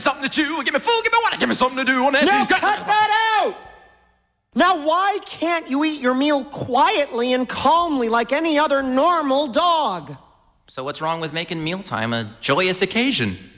something to chew. Give me food, give me water, give me something to do. On that. Now cut that out! Now why can't you eat your meal quietly and calmly like any other normal dog? So what's wrong with making mealtime a joyous occasion?